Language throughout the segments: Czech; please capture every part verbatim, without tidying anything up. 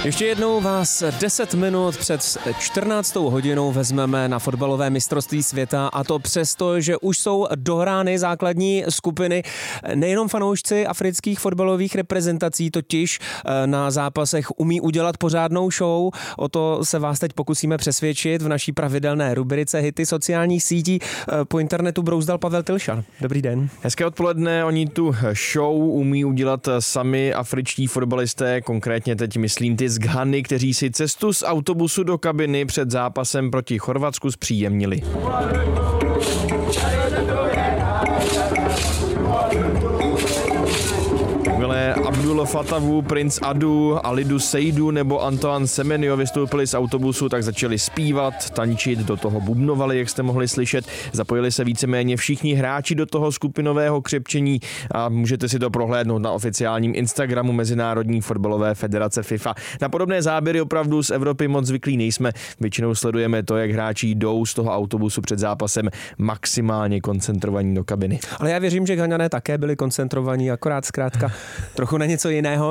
Ještě jednou vás deset minut před čtrnáctou hodinou vezmeme na fotbalové mistrovství světa, a to přesto, že už jsou dohrány základní skupiny. Nejenom fanoušci afrických fotbalových reprezentací totiž na zápasech umí udělat pořádnou show. O to se vás teď pokusíme přesvědčit v naší pravidelné rubrice Hity sociálních sítí. Po internetu brouzdal Pavel Tylšan. Dobrý den. Hezké odpoledne. Oni tu show umí udělat sami afričtí fotbalisté, konkrétně teď myslím ty z Ghany, kteří si cestu z autobusu do kabiny před zápasem proti Chorvatsku zpříjemnili. Milé Abdul Fatavu, Prince Adu, Alidu Seidu nebo Antoine Semenyo vystoupili z autobusu, tak začali zpívat, tančit, do toho bubnovali, jak jste mohli slyšet. Zapojili se víceméně všichni hráči do toho skupinového křepčení a můžete si to prohlédnout na oficiálním Instagramu Mezinárodní fotbalové federace FIFA. Na podobné záběry opravdu z Evropy moc zvyklí nejsme. Většinou sledujeme to, jak hráči jdou z toho autobusu před zápasem maximálně koncentrovaní do kabiny. Ale já věřím, že Ghanané také byli koncentrovaní, akorát zkrátka trochu na něco jiného.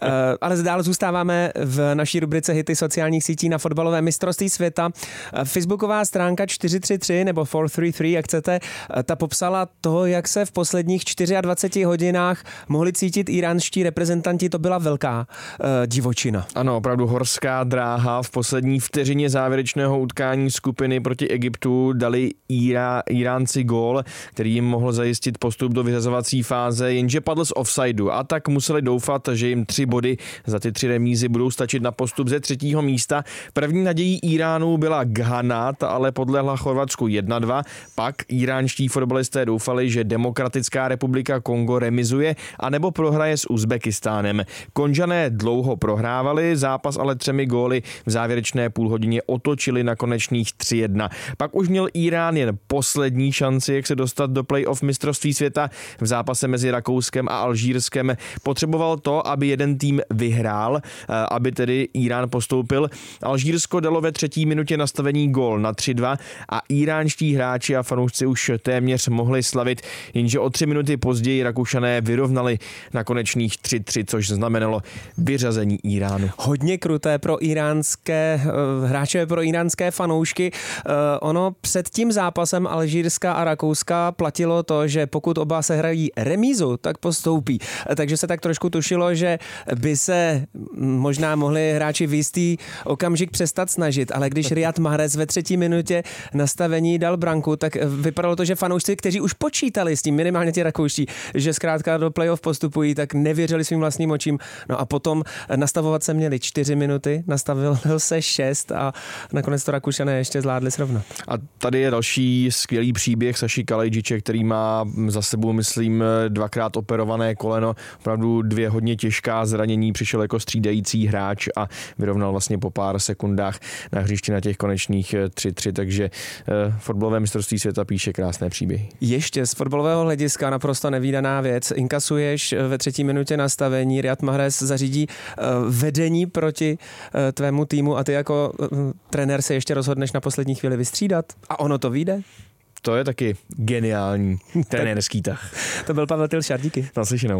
Ale dál zůstáváme v naší rubrice Hity sociálních sítí na fotbalové mistrovství světa. Facebooková stránka čtyři tři tři nebo čtyři tři tři, jak chcete, ta popsala to, jak se v posledních dvaceti čtyřech hodinách mohli cítit iránští reprezentanti. To byla velká uh, divočina. Ano, opravdu horská dráha. V poslední vteřině závěrečného utkání skupiny proti Egyptu dali Irá, Iránci gól, který jim mohl zajistit postup do vyřazovací fáze, jenže padl z offsideu. A tak museli doufat, že jim tři body za ty tři remízy budou stačit na postup ze třetího místa. První nadějí Iránu byla Ghana, ta ale podlehla Chorvatsku jedna dva. Pak iránští fotbalisté doufali, že Demokratická republika Kongo remizuje anebo prohraje s Uzbekistánem. Konžané dlouho prohrávali, zápas ale třemi góly v závěrečné půlhodině otočili na konečných tři jedna. Pak už měl Irán jen poslední šanci, jak se dostat do playoff mistrovství světa. V zápase mezi Rakouskem a Alžírskem potřeboval to, aby jeden tým vyhrál, aby tedy Irán postoupil. Alžírsko dalo ve třetí minutě nastavení gól na tři dva a iránští hráči a fanoušci už téměř mohli slavit, jenže o tři minuty později Rakušané vyrovnali na konečných tři tři, což znamenalo vyřazení Iránu. Hodně kruté pro iránské uh, hráče, pro iránské fanoušky. Uh, ono před tím zápasem Alžírska a Rakouska platilo to, že pokud oba se hrají remízu, tak postoupí. Takže se tak trošku tušilo, že by se možná mohli hráči v jistý okamžik přestat snažit, ale když Riyad Mahrez ve třetí minutě nastavení dal branku, tak vypadalo to, že fanoušci, kteří už počítali s tím, minimálně ti rakouští, že zkrátka do playoff postupují, tak nevěřili svým vlastním očím. No a potom nastavovat se měli čtyři minuty, nastavilo se šest a nakonec to Rakušané ještě zvládli srovnat. A tady je další skvělý příběh Saši Kalajdziče, který má za sebou, myslím, dvakrát operované koleno, opravdu dvě hodně těžká zranění, přišel jako střídající hráč a vyrovnal vlastně po pár sekundách na hřišti na těch konečných tři tři, takže eh, fotbalové mistrovství světa píše krásné příběhy. Ještě z fotbalového hlediska naprosto nevídaná věc. Inkasuješ ve třetí minutě nastavení, Riyad Mahrez zařídí eh, vedení proti eh, tvému týmu a ty jako eh, trenér se ještě rozhodneš na poslední chvíli vystřídat a ono to vyjde? To je taky geniální trenérský tah. To byl Pavel Tylšan, díky. Naslyšenou.